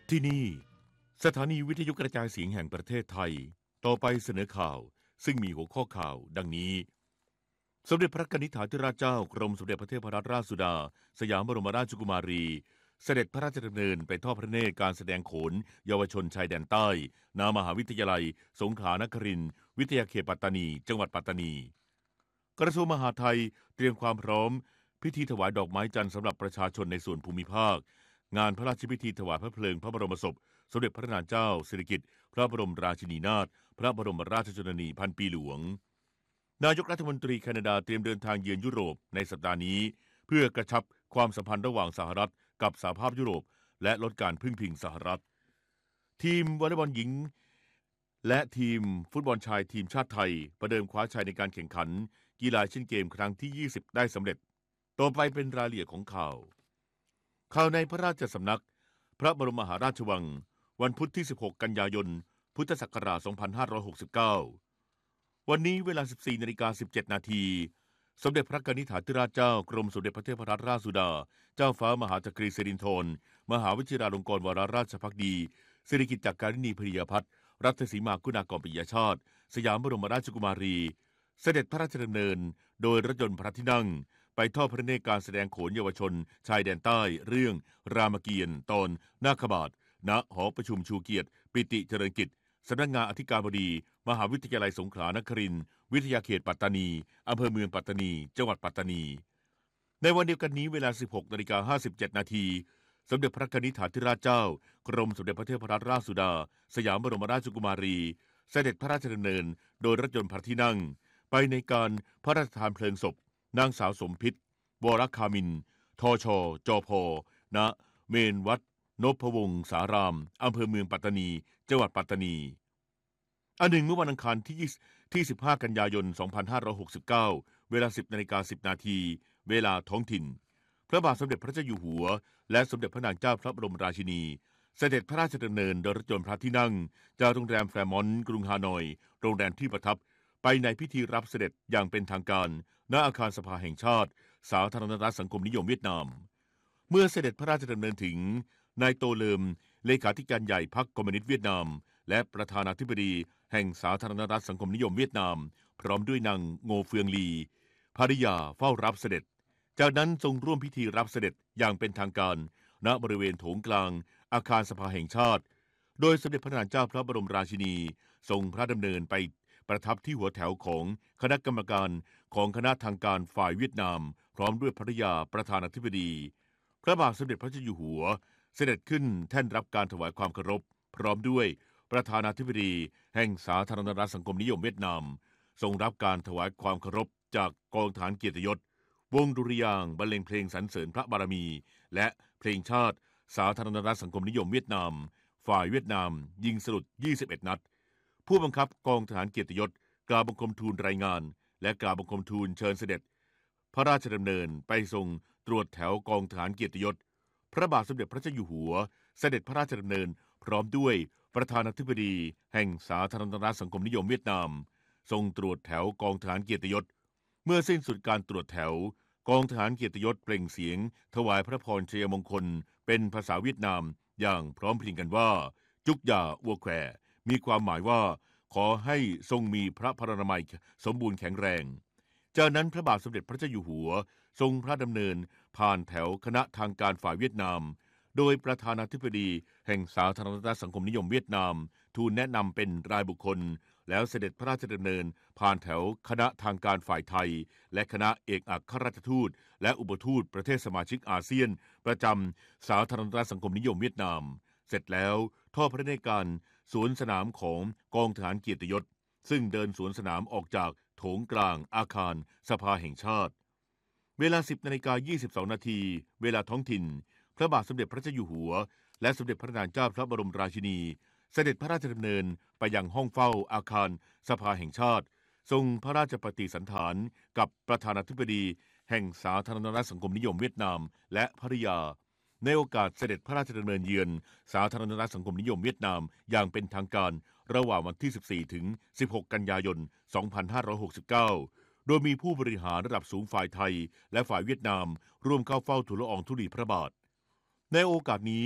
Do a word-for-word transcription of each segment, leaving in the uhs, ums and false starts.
ที่นี่สถานีวิทยุกระจายเสียงแห่งประเทศไทยต่อไปเสนอข่าวซึ่งมีหัวข้อข่าวดังนี้สมเด็จพระกนิษฐาธิราชเจ้ากรมสมเด็จพระเทพรัตนราชสุดาสยามบรมราชกุมารีเสด็จพระราชดำเนินไปทอดพระเนตรการแสดงโขนเยาวชนชายแดนใต้ณมหาวิทยาลัยสงขลานครินทร์วิทยาเขตปัตตานีจังหวัดปัตตานีกระทรวงมหาดไทยเตรียมความพร้อมพิธีถวายดอกไม้จันทร์สำหรับประชาชนในส่วนภูมิภาคงานพระราชพิธีถวายพระเพลิงพระบรมศพสมเด็จพระนางเจ้าสิริกิติ์พระบรมราชินีนาถพระบรมราชชนนีพันปีหลวงนายกรัฐมนตรีแคนาดาเตรียมเดินทางเยือนยุโรปในสัปดาห์นี้เพื่อกระชับความสัมพันธ์ระหว่างสหรัฐกับสหภาพยุโรปและลดการพึ่งพิงสหรัฐทีมวอลเลย์บอลหญิงและทีมฟุตบอลชายทีมชาติไทยประเดิมคว้าชัยในการแข่งขันกีฬาเชียนเกมครั้งที่ยี่สิบได้สำเร็จต่อไปเป็นรายละเอียดของข่าวข่าวในพระราชสำนักพระบรมมหาราชวังวันพุธที่สิบหกกันยายนพุทธศักราชสองพันห้าร้อยหกสิบเก้าวันนี้เวลา สิบสี่นาฬิกาสิบเจ็ดนาทีสมเด็จพระกนิษฐาธิราชเจ้ากรมสมเด็จพระเทพรัตนราชสุดาเจ้าฟ้ามหาจักรีสิรินธรมหาวิชิราลงกรณ์วโรราชภักดีสิริกิติ์จักการิณีพริยพัฒน์รัตนสีมาคุณากรปิยชาติสยามบรมราชกุมารีเสด็จพระราชดำเนินโดยรถยนต์พระที่นั่งไปทอดพระเนตรการแสดงโขนเยาวชนชายแดนใต้เรื่องรามเกียรติ์ตอนนาคบาทณหอประชุมชูเกียรติปิติเจริญกิจสำนักงานอธิการบดีมหาวิทยาลัยสงขลานครินทร์วิทยาเขตปัตตานีอำเภอเมืองปัตตานีจังหวัดปัตตานีในวันเดียวกันนี้เวลา สิบหกนาฬิกาห้าสิบเจ็ดนาทีสมเด็จพระกนิษฐาธิราชเจ้ากรมสมเด็จพระเทพรัตนราชสุดาสยามบรมราชกุมารีเสด็จพระราชดำเนินโดยรถยนต์พระที่นั่งไปในการพระราชทานเพลิงศพนางสาวสมพิษวรคามินทชจพณเมนวัดนพวงศารามอำเภอเมืองปัตตานีจังหวัดปัตตานีอันหนึ่งเมื่อวันอังคารที่ที่สิบห้ากันยายนสองพันห้าร้อยหกสิบเก้าเวลา สิบนาฬิกาสิบนาทีเวลาท้องถิ่นพระบาทสมเด็จพระเจ้าอยู่หัวและสมเด็จพระนางเจ้าพระบรมราชินีเสด็จพระราชดำเนินโดยรถยนต์พระที่นั่งจากโรงแรมแฟร์มอนต์กรุงฮานอยโรงแรมที่ประทับไปในพิธีรับเสด็จอย่างเป็นทางการณอาคารสภาแห่งชาติสาธารณรัฐสังคมนิยมเวียดนามเมื่อเสด็จพระราชดำเนินถึงนายโตเลิมเลขาธิการใหญ่พรรคคอมมิวนิสต์เวียดนามและประธานาธิบดีแห่งสาธารณรัฐสังคมนิยมเวียดนามพร้อมด้วยนางโงเฟืองลีภริยาเฝ้ารับเสด็จจากนั้นทรงร่วมพิธีรับเสด็จอย่างเป็นทางการณบริเวณโถงกลางอาคารสภาแห่งชาติโดยสมเด็จพระนางเจ้าพระบรมราชินีทรงพระดำเนินไปประทับที่หัวแถวของคณะกรรมการของคณะทางการฝ่ายเวียดนามพร้อมด้วยภริยาประธานาธิบดีพระบาทสมเด็จพระเจ้าอยู่หัวเสด็จขึ้นแท่นรับการถวายความเคารพพร้อมด้วยประธานาธิบดีแห่งสาธารณรัฐสังคมนิยมเวียดนามทรงรับการถวายความเคารพจากกองทหารเกียรติยศวงดุริยางค์บรรเลงเพลงสรรเสริญพระบารมีและเพลงชาติสาธารณรัฐสังคมนิยมเวียดนามฝ่ายเวียดนามยิงสลุดยี่สิบเอ็ดนัดผู้บังคับกองทหารเกียรติยศกราบบังคมทูลรายงานและกราบบังคมทูลเชิญเสด็จพระราชดำเนินไปทรงตรวจแถวกองทหารเกียรติยศพระบาทสมเด็จพระเจ้าอยู่หัวเสด็จพระราชดำเนินพร้อมด้วยประธานาธิบดีแห่งสาธารณรัฐสังคมนิยมเวียดนามทรงตรวจแถวกองทหารเกียรติยศเมื่อสิ้นสุดการตรวจแถวกองทหารเกียรติยศเปล่งเสียงถวายพระพรชัยมงคลเป็นภาษาเวียดนามอย่างพร้อมเพรียงกันว่าจุกยาอัวแควมีความหมายว่าขอให้ทรงมีพระพรรณนามัยสมบูรณ์แข็งแรงจากนั้นพระบาทสมเด็จพระเจ้าอยู่หัวทรงพระดำเนินผ่านแถวคณะทางการฝ่ายเวียดนามโดยประธานาธิบดีแห่งสาธารณรัฐสังคมนิยมเวียดนามทูลแนะนำเป็นรายบุคคลแล้วเสด็จพระราชดำเนินผ่านแถวคณะทางการฝ่ายไทยและคณะเอกอัครราชทูตและอุปทูตประเทศสมาชิกอาเซียนประจำสาธารณรัฐสังคมนิยมเวียดนามเสร็จแล้วทอดพระเนตรการสวนสนามของกองทหารเกียรติยศซึ่งเดินสวนสนามออกจากโถงกลางอาคารสภาแห่งชาติเวลา สิบนาฬิกายี่สิบสองนาทีเวลาท้องถิ่นพระบาทสมเด็จพระเจ้าอยู่หัวและสมเด็จพระนางเจ้าพระบรมราชินีเสด็จพระราชดำเนินไปยังห้องเฝ้าอาคารสภาแห่งชาติทรงพระราชปฏิสันถานกับประธานาธิบดีแห่งสาธารณรัฐสังคมนิยมเวียดนามและภริยาในโอกาสเสด็จพระราชดำเนินเยือนสาธารณรัฐสังคมนิยมเวียดนามอย่างเป็นทางการระหว่างวันที่สิบสี่ถึงสิบหกกันยายนสองพันห้าร้อยหกสิบเก้าโดยมีผู้บริหารระดับสูงฝ่ายไทยและฝ่ายเวียดนามร่วมเข้าเฝ้าทูลละอองธุลีพระบาทในโอกาสนี้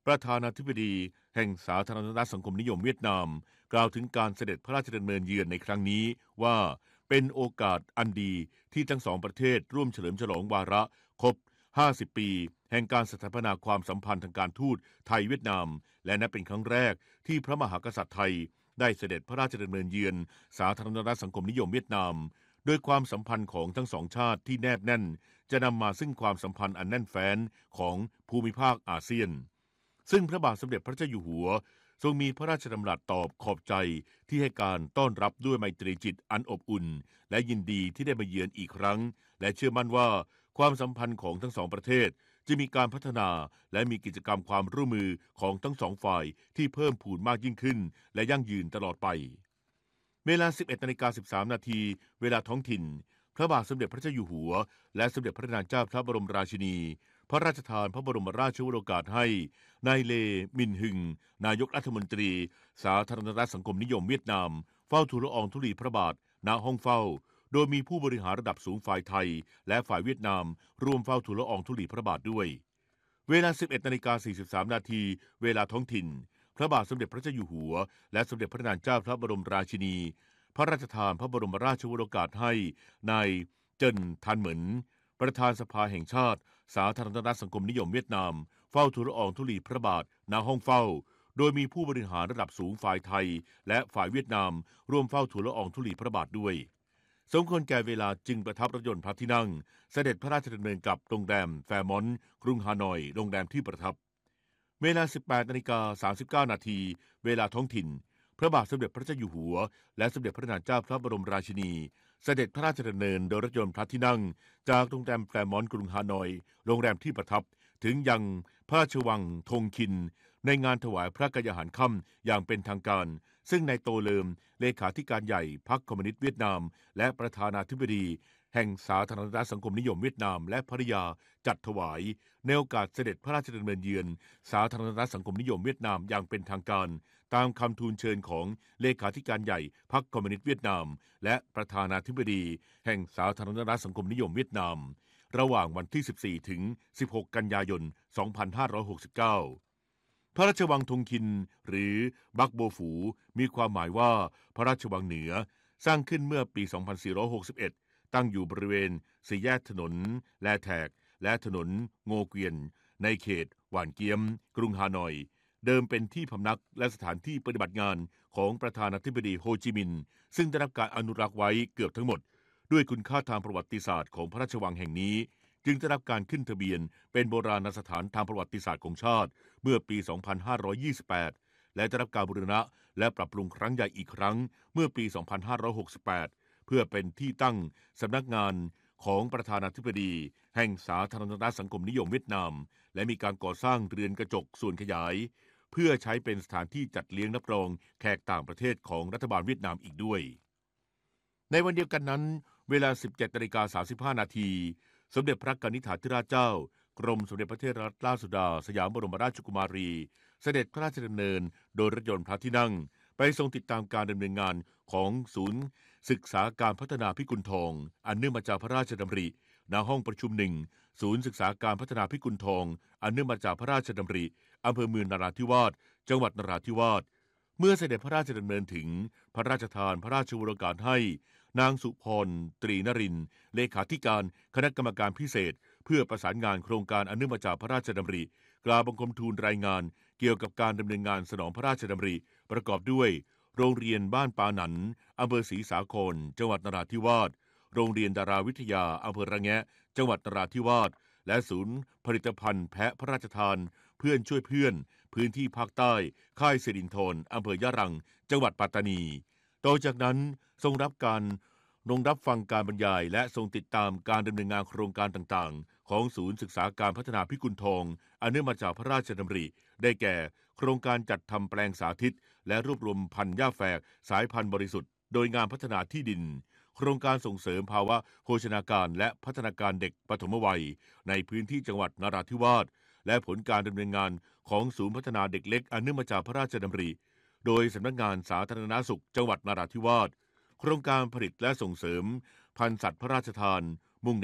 ประธานาธิบดีแห่งสาธารณรัฐสังคมนิยมเวียดนามกล่าวถึงการเสด็จพระราชดำเนินเยือนในครั้งนี้ว่าเป็นโอกาสอันดีที่ทั้งสองประเทศร่วมเฉลิมฉลองวาระครบห้าสิบปีแห่งการสถาปนาความสัมพันธ์ทางการทูตไทยเวียดนามและนับเป็นครั้งแรกที่พระมหากษัตริย์ไทยได้เสด็จพระราชดำเนินเยือนสาธารณรัฐสังคมนิยมเวียดนามโดยความสัมพันธ์ของทั้งสองชาติที่แนบแน่นจะนำมาซึ่งความสัมพันธ์อันแน่นแฟ้นของภูมิภาคอาเซียนซึ่งพระบาทสมเด็จพระเจ้าอยู่หัวทรงมีพระราชดำรัสตอบขอบใจที่ให้การต้อนรับด้วยไมตรีจิตอันอบอุ่นและยินดีที่ได้มาเยือนอีกครั้งและเชื่อมั่นว่าความสัมพันธ์ของทั้งสองประเทศจะมีการพัฒนาและมีกิจกรรมความร่วมมือของทั้งสองฝ่ายที่เพิ่มพูนมากยิ่งขึ้นและยั่งยืนตลอดไปเวลา สิบเอ็ดนาฬิกาสิบสามนาทีเวลาท้องถิ่นพระบาทสมเด็จพระเจ้าอยู่หัวและสมเด็จพระนางเจ้าพระบรมราชินีพระราชทานพระบรมราชวโรกาสให้นายเลมินฮึงนายกรัฐมนตรีสาธารณรัฐสังคมนิยมเวียดนามเฝ้าทูลละอองธุลีพระบาทณห้องเฝ้าโดยมีผู้บริหารระดับสูงฝ่ายไทยและฝ่ายเวียดนามร่วมเฝ้าทูลละอองธุลีพระบาทด้วยเวลา สิบเอ็ดนาฬิกาสี่สิบสามนาทีเวลาท้องถิ่นพระบาทสมเด็จพระเจ้าอยู่หัวและสมเด็จพระนางเจ้าพระบรมราชินีพระราชทานพระบรมราชวโรกาสให้นายเจินทันเหมินประธานสภาแห่งชาติสาธารณรัฐสังคมนิยมเวียดนามเฝ้าทูลละอองธุลีพระบาทณห้องเฝ้าโดยมีผู้บริหารระดับสูงฝ่ายไทยและฝ่ายเวียดนามร่วมเฝ้าทูลละอองธุลีพระบาทด้วยสมควรแก่เวลาจึงประทับรถยนต์พระที่นั่งเสด็จพระราชดำเนินกลับโรงแรมแฟร์มอนต์กรุงฮานอยโรงแรมที่ประทับเวลา สิบแปดนาฬิกาสามสิบเก้านาทีเวลาท้องถิ่นพระบาทสมเด็จพระเจ้าอยู่หัวและสมเด็จพระนางเจ้าพระบรมราชินีเสด็จพระราชดำเนินโดยรถยนต์พระที่นั่งจากโรงแรมแฟร์มอนต์กรุงฮานอยโรงแรมที่ประทับถึงยังพระราชวังทงคินในงานถวายพระกยาหารค่ำอย่างเป็นทางการซึ่งนายโตเลิมเลขาธิการใหญ่พรรคคอมมิวนิสต์เวียดนามและประธานาธิบดีแห่งสาธารณรัฐสังคมนิยมเวียดนามและภริยาจัดถวายในโอกาสเสด็จพระราชดำเนินเยือนสาธารณรัฐสังคมนิยมเวียดนามอย่างเป็นทางการตามคำทูลเชิญของเลขาธิการใหญ่พรรคคอมมิวนิสต์เวียดนามและประธานาธิบดีแห่งสาธารณรัฐสังคมนิยมเวียดนามระหว่างวันที่สิบสี่ถึงสิบหกกันยายนสองพันห้าร้อยหกสิบเก้าพระราชวังทงคินหรือบักโบฝูมีความหมายว่าพระราชวังเหนือสร้างขึ้นเมื่อปีสองพันสี่ร้อยหกสิบเอ็ดตั้งอยู่บริเวณสี่แยกถนนแลแทกและถนนโงเกวียนในเขตหว่านเกียมกรุงฮานอยเดิมเป็นที่พำนักและสถานที่ปฏิบัติงานของประธานาธิบดีโฮจิมินห์ซึ่งได้รับการอนุรักษ์ไว้เกือบทั้งหมดด้วยคุณค่าทางประวัติศาสตร์ของพระราชวังแห่งนี้จึงได้รับการขึ้นทะเบียนเป็นโบราณสถานทางประวัติศาสตร์ของชาติเมื่อปี สองพันห้าร้อยยี่สิบแปด และได้รับการบูรณะและปรับปรุงครั้งใหญ่อีกครั้งเมื่อปี สองพันห้าร้อยหกสิบแปด เพื่อเป็นที่ตั้งสำนักงานของประธานาธิบดีแห่งสาธารณรัฐสังคมนิยมเวียดนามและมีการก่อสร้างเรือนกระจกส่วนขยายเพื่อใช้เป็นสถานที่จัดเลี้ยงรับรองแขกต่างประเทศของรัฐบาลเวียดนามอีกด้วยในวันเดียวกันนั้นเวลา สิบเจ็ดนาฬิกาสามสิบห้านาทีสมเด็จพระกนิษฐาธิราชเจ้ากรมสมเด็จพระเทพรัตนราชสุดาสยามบรมราชกุมารีเสด็จพระราชดำเนินโดยรถยนต์พระที่นั่งไปทรงติดตามการดำเนินงานของศูนย์ศึกษาการพัฒนาพิกุลทองอันเนื่องมาจากพระราชดำริณห้องประชุมหนึ่งศูนย์ศึกษาการพัฒนาพิกุลทองอันเนื่องมาจากพระราชดำริอำเภอเมืองนราธิวาสจังหวัดนราธิวาสเมื่อเสด็จพระราชดำเนินถึงพระราชทานพระราชวโรกาสให้นางสุพรตรีนรินทร์เลขาธิการคณะกรรมการพิเศษเพื่อประสานงานโครงการอันเนื่องมาจากพระราชดำริกล่าวบังคมทูลรายงานเกี่ยวกับการดำเนินงานสนองพระราชดำริประกอบด้วยโรงเรียนบ้านปาหนันอำเภอศรีสาครจังหวัดนราธิวาสโรงเรียนดาราวิทยาอำเภอระแงะจังหวัดนราธิวาสและศูนย์ผลิตภัณฑ์แพะพระราชทานเพื่อนช่วยเพื่อนพื้นที่ภาคใต้ค่ายสิรินธรอำเภอยะรังจังหวัดปัตตานีต่อจากนั้นทรงรับการลงรับฟังการบรรยายและทรงติดตามการดำเนินงานโครงการต่างๆของศูนย์ศึกษาการพัฒนาพิกุลทองอันเนื่องมาจากพระราชดำริได้แก่โครงการจัดทำแปลงสาธิตและรวบรวมพันธุ์หญ้าแฝกสายพันธุ์บริสุทธิ์โดยงานพัฒนาที่ดินโครงการส่งเสริมภาวะโภชนาการและพัฒนาการเด็กปฐมวัยในพื้นที่จังหวัดนราธิวาสและผลการดำเนินงานของศูนย์พัฒนาเด็กเล็กอันเนื่องมาจากพระราชดำริโดยสำนักงานสาธารณสุขจังหวัดนราธิวาสโครงการผลิตและส่งเสริมพันธุ์สัตว์พระราชทาน